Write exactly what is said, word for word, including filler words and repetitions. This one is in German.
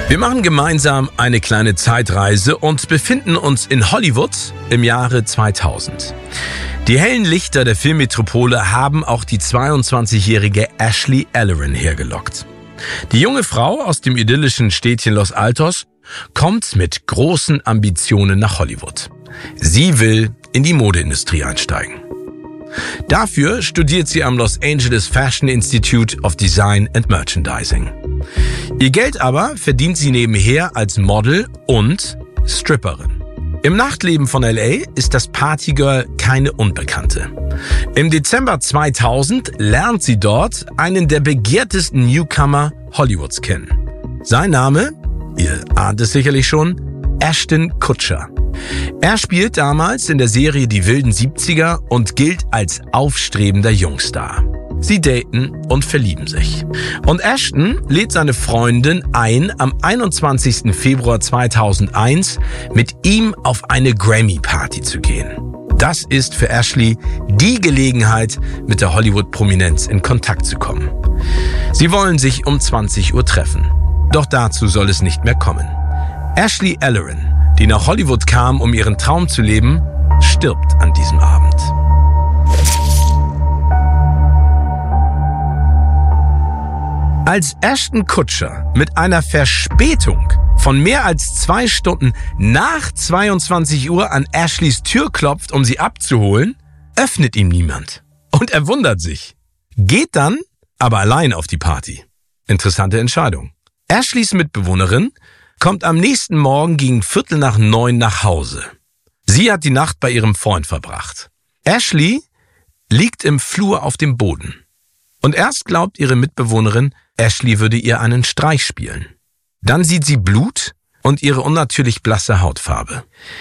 Wir machen gemeinsam eine kleine Zeitreise und befinden uns in Hollywood im Jahre zweitausend. Die hellen Lichter der Filmmetropole haben auch die zweiundzwanzigjährige Ashley Ellerin hergelockt. Die junge Frau aus dem idyllischen Städtchen Los Altos kommt mit großen Ambitionen nach Hollywood. Sie will in die Modeindustrie einsteigen. Dafür studiert sie am Los Angeles Fashion Institute of Design and Merchandising. Ihr Geld aber verdient sie nebenher als Model und Stripperin. Im Nachtleben von L A ist das Partygirl keine Unbekannte. Im Dezember zweitausend lernt sie dort einen der begehrtesten Newcomer Hollywoods kennen. Sein Name, ihr ahnt es sicherlich schon, Ashton Kutcher. Er spielt damals in der Serie Die wilden siebziger und gilt als aufstrebender Jungstar. Sie daten und verlieben sich. Und Ashton lädt seine Freundin ein, am einundzwanzigsten Februar zweitausendeins mit ihm auf eine Grammy-Party zu gehen. Das ist für Ashley die Gelegenheit, mit der Hollywood-Prominenz in Kontakt zu kommen. Sie wollen sich um zwanzig Uhr treffen. Doch dazu soll es nicht mehr kommen. Ashley Ellerin, die nach Hollywood kam, um ihren Traum zu leben, stirbt an diesem Abend. Als Ashton Kutcher mit einer Verspätung von mehr als zwei Stunden nach zweiundzwanzig Uhr an Ashleys Tür klopft, um sie abzuholen, öffnet ihm niemand. Und er wundert sich. Geht dann aber allein auf die Party. Interessante Entscheidung. Ashleys Mitbewohnerin kommt am nächsten Morgen gegen Viertel nach neun nach Hause. Sie hat die Nacht bei ihrem Freund verbracht. Ashley liegt im Flur auf dem Boden. Und erst glaubt ihre Mitbewohnerin, Ashley würde ihr einen Streich spielen. Dann sieht sie Blut und ihre unnatürlich blasse Hautfarbe.